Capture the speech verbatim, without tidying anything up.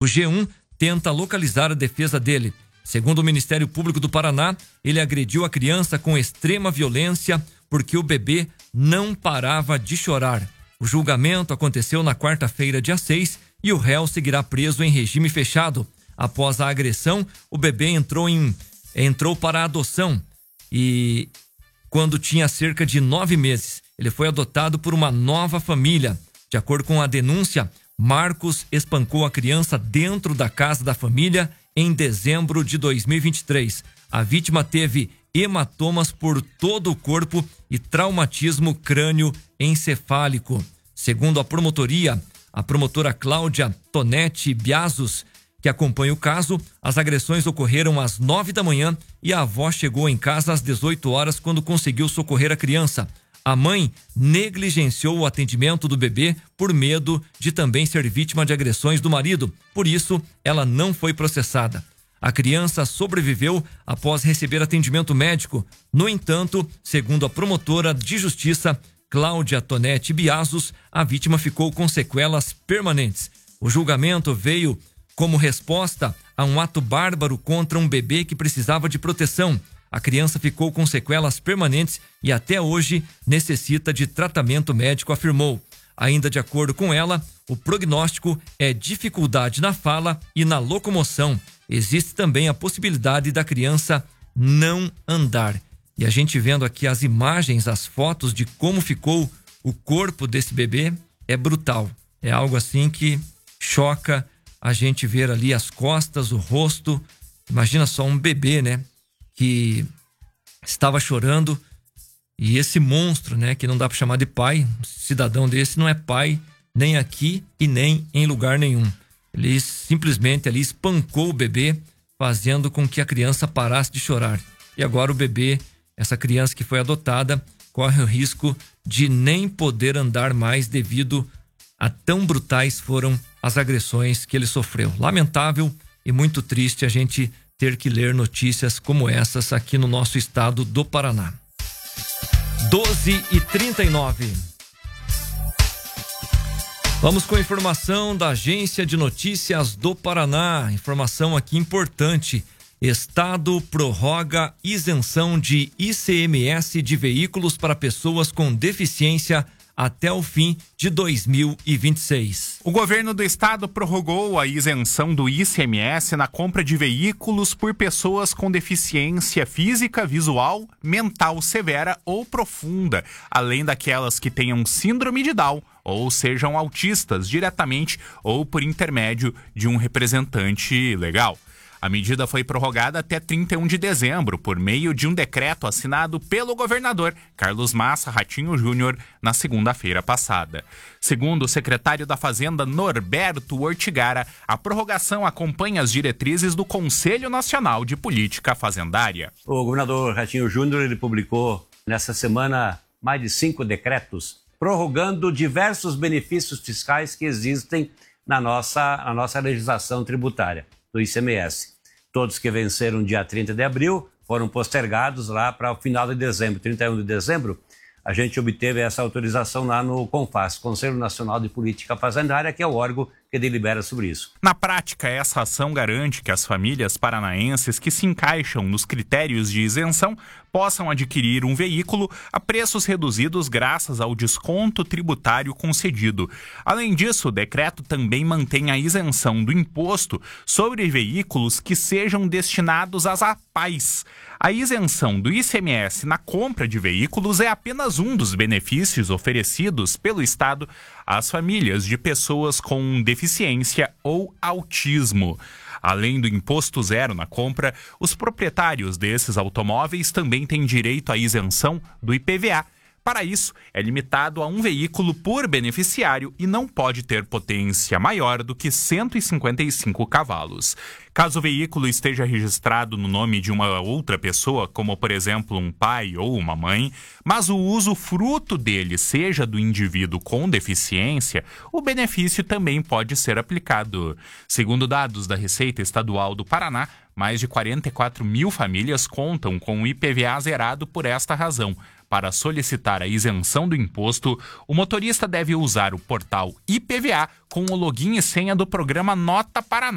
G um tenta localizar a defesa dele. Segundo o Ministério Público do Paraná, ele agrediu a criança com extrema violência porque o bebê não parava de chorar. O julgamento aconteceu na quarta-feira, dia seis, e o réu seguirá preso em regime fechado. Após a agressão, o bebê entrou, em, entrou para a adoção e quando tinha cerca de nove meses. Ele foi adotado por uma nova família. De acordo com a denúncia, Marcos espancou a criança dentro da casa da família em dezembro de dois mil e vinte e três. A vítima teve hematomas por todo o corpo e traumatismo crânioencefálico. Segundo a promotoria, a promotora Cláudia Tonetti Biasos, que acompanha o caso, as agressões ocorreram às nove da manhã e a avó chegou em casa às dezoito horas quando conseguiu socorrer a criança. A mãe negligenciou o atendimento do bebê por medo de também ser vítima de agressões do marido. Por isso, ela não foi processada. A criança sobreviveu após receber atendimento médico. No entanto, segundo a promotora de justiça, Cláudia Tonetti Biasos, a vítima ficou com sequelas permanentes. O julgamento veio como resposta a um ato bárbaro contra um bebê que precisava de proteção. A criança ficou com sequelas permanentes e até hoje necessita de tratamento médico, afirmou. Ainda de acordo com ela, o prognóstico é dificuldade na fala e na locomoção. Existe também a possibilidade da criança não andar. E a gente vendo aqui as imagens, as fotos de como ficou o corpo desse bebê, é brutal. É algo assim que choca a gente ver ali as costas, o rosto. Imagina só um bebê, né? Que estava chorando e esse monstro, né? Que não dá para chamar de pai, um cidadão desse não é pai nem aqui e nem em lugar nenhum. Ele simplesmente ali espancou o bebê, fazendo com que a criança parasse de chorar. E agora o bebê, essa criança que foi adotada, corre o risco de nem poder andar mais devido a tão brutais foram as agressões que ele sofreu. Lamentável e muito triste a gente ter que ler notícias como essas aqui no nosso estado do Paraná. doze e trinta e nove. Vamos com a informação da Agência de Notícias do Paraná. Informação aqui importante. Estado prorroga isenção de I C M S de veículos para pessoas com deficiência até o fim de dois mil e vinte e seis. O governo do estado prorrogou a isenção do I C M S na compra de veículos por pessoas com deficiência física, visual, mental severa ou profunda, além daquelas que tenham síndrome de Down ou sejam autistas diretamente ou por intermédio de um representante legal. A medida foi prorrogada até trinta e um de dezembro por meio de um decreto assinado pelo governador Carlos Massa Ratinho Júnior na segunda-feira passada. Segundo o secretário da Fazenda Norberto Ortigara, a prorrogação acompanha as diretrizes do Conselho Nacional de Política Fazendária. O governador Ratinho Júnior ele publicou nessa semana mais de cinco decretos prorrogando diversos benefícios fiscais que existem na nossa, na nossa legislação tributária do I C M S. Todos que venceram dia trinta de abril foram postergados lá para o final de dezembro. trinta e um de dezembro, a gente obteve essa autorização lá no CONFAS, Conselho Nacional de Política Fazendária, que é o órgão que delibera sobre isso. Na prática, essa ação garante que as famílias paranaenses que se encaixam nos critérios de isenção possam adquirir um veículo a preços reduzidos graças ao desconto tributário concedido. Além disso, o decreto também mantém a isenção do imposto sobre veículos que sejam destinados às A P A Is. A isenção do I C M S na compra de veículos é apenas um dos benefícios oferecidos pelo Estado às famílias de pessoas com deficiência ou autismo. Além do imposto zero na compra, os proprietários desses automóveis também têm direito à isenção do I P V A. Para isso, é limitado a um veículo por beneficiário e não pode ter potência maior do que cento e cinquenta e cinco cavalos. Caso o veículo esteja registrado no nome de uma outra pessoa, como por exemplo um pai ou uma mãe, mas o uso fruto dele seja do indivíduo com deficiência, o benefício também pode ser aplicado. Segundo dados da Receita Estadual do Paraná, mais de quarenta e quatro mil famílias contam com o I P V A zerado por esta razão. Para solicitar a isenção do imposto, o motorista deve usar o portal I P V A com o login e senha do programa Nota Paraná.